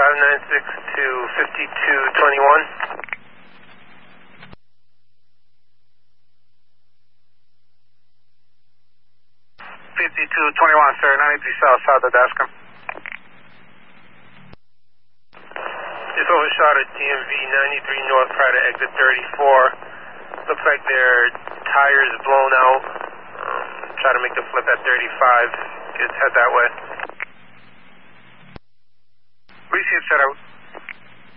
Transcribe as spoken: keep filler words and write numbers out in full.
five nine six to fifty-two twenty-one. fifty-two twenty-one, sir, ninety-three South, South of Dascom. Just overshot at D M V ninety-three North prior to exit thirty-four. Looks like their tires blown out. Um, try to make the flip at thirty-five. Just head that way. Appreciate it, set out.